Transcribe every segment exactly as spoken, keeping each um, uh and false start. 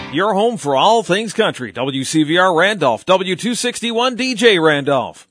Your home for all things country. W C V R Randolph, W two sixty-one D J Randolph.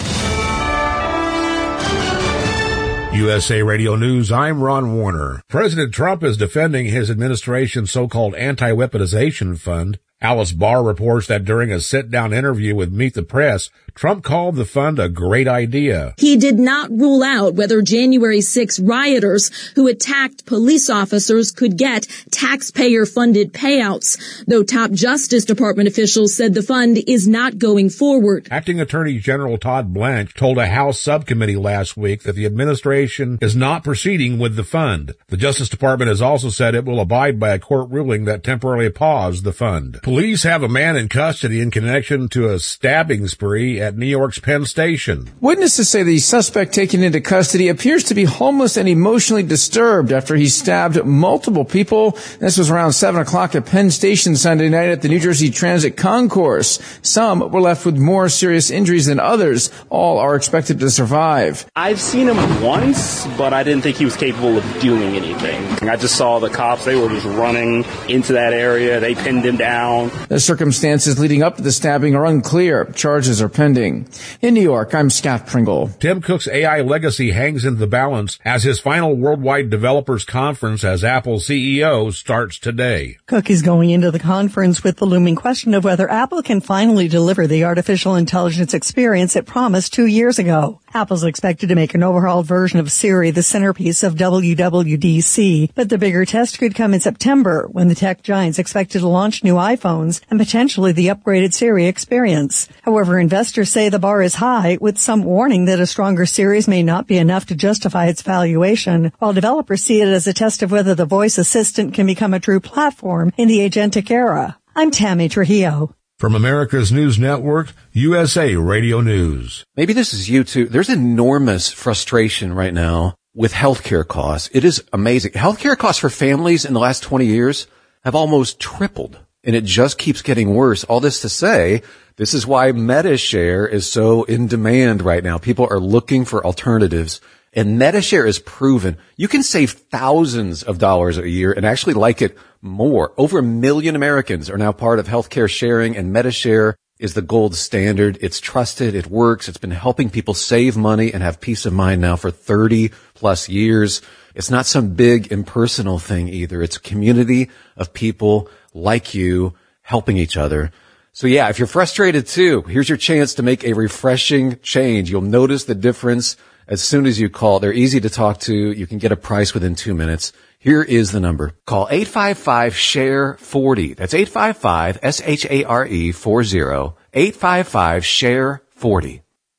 U S A Radio News, I'm Ron Warner. President Trump is defending his administration's so-called anti-weaponization fund. Alice Barr reports that during a sit-down interview with Meet the Press, Trump called the fund a great idea. He did not rule out whether January sixth rioters who attacked police officers could get taxpayer-funded payouts, though top Justice Department officials said the fund is not going forward. Acting Attorney General Todd Blanche told a House subcommittee last week that the administration is not proceeding with the fund. The Justice Department has also said it will abide by a court ruling that temporarily paused the fund. Police have a man in custody in connection to a stabbing spree at New York's Penn Station. Witnesses say the suspect taken into custody appears to be homeless and emotionally disturbed after he stabbed multiple people. This was around seven o'clock at Penn Station Sunday night at the New Jersey Transit Concourse. Some were left with more serious injuries than others. All are expected to survive. I've seen him once, but I didn't think he was capable of doing anything. I just saw the cops. They were just running into that area. They pinned him down. The circumstances leading up to the stabbing are unclear. Charges are pending. In New York, I'm Scott Pringle. Tim Cook's A I legacy hangs in the balance as his final Worldwide Developers Conference as Apple C E O starts today. Cook is going into the conference with the looming question of whether Apple can finally deliver the artificial intelligence experience it promised two years ago. Apple's expected to make an overhauled version of Siri the centerpiece of W W D C, but the bigger test could come in September when the tech giant's expected to launch new iPhones and potentially the upgraded Siri experience. However, investors say the bar is high, with some warning that a stronger Siri may not be enough to justify its valuation, while developers see it as a test of whether the voice assistant can become a true platform in the agentic era. I'm Tammy Trujillo. From America's News Network, U S A Radio News. Maybe this is you too. There's enormous frustration right now with healthcare costs. It is amazing. Healthcare costs for families in the last twenty years have almost tripled, and it just keeps getting worse. All this to say, this is why MediShare is so in demand right now. People are looking for alternatives, and MediShare is proven. You can save thousands of dollars a year and actually like it more. Over a million Americans are now part of healthcare sharing, and MediShare is the gold standard. It's trusted. It works. It's been helping people save money and have peace of mind now for thirty plus years. It's not some big impersonal thing either. It's a community of people like you helping each other. So yeah, if you're frustrated too, here's your chance to make a refreshing change. You'll notice the difference as soon as you call. They're easy to talk to. You can get a price within two minutes. Here is the number. Call eight five five, S H A R E, forty. That's eight five five, S H A R E, forty. eight five five, S H A R E, forty.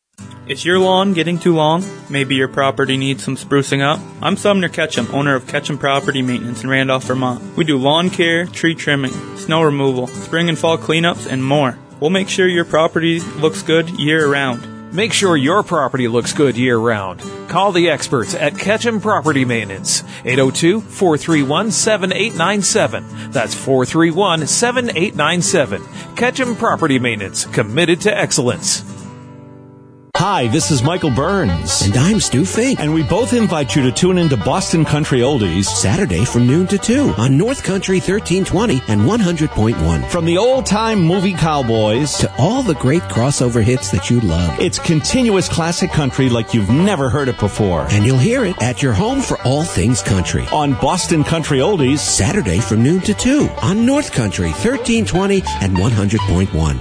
Is your lawn getting too long? Maybe your property needs some sprucing up? I'm Sumner Ketchum, owner of Ketchum Property Maintenance in Randolph, Vermont. We do lawn care, tree trimming, snow removal, spring and fall cleanups, and more. We'll make sure your property looks good year-round. Make sure your property looks good year-round. Call the experts at Ketchum Property Maintenance, eight oh two, four three one, seven eight nine seven. That's four three one, seven eight nine seven. Ketchum Property Maintenance, committed to excellence. Hi, this is Michael Burns. And I'm Stu Fink. And we both invite you to tune into Boston Country Oldies Saturday from noon to two on North Country thirteen twenty and one hundred point one. From the old-time movie cowboys to all the great crossover hits that you love. It's continuous classic country like you've never heard it before. And you'll hear it at your home for all things country. On Boston Country Oldies Saturday from noon to two on North Country thirteen twenty and one hundred point one.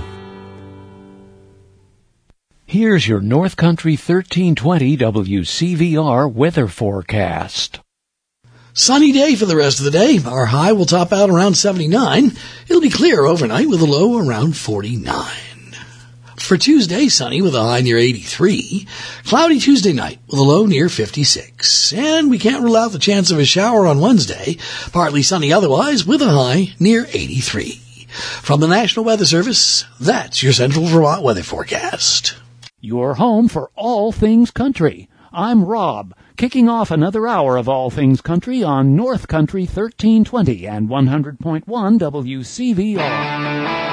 Here's your North Country thirteen twenty W C V R weather forecast. Sunny day for the rest of the day. Our high will top out around seventy-nine. It'll be clear overnight with a low around forty-nine. For Tuesday, sunny with a high near eighty-three. Cloudy Tuesday night with a low near fifty-six. And we can't rule out the chance of a shower on Wednesday. Partly sunny otherwise with a high near eighty-three. From the National Weather Service, that's your Central Vermont weather forecast. Your home for all things country. I'm Rob, kicking off another hour of all things country on North Country thirteen twenty and one hundred point one W C V R.